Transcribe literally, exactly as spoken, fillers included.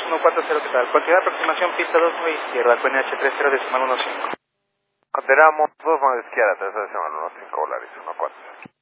uno cuatro cero, ¿qué tal? Cualquier aproximación, pista dos nueve izquierda, P N H tres cero decimal uno cinco. Continuamos dos nueve izquierda, tres decimal uno cinco, Volaris uno cuatro.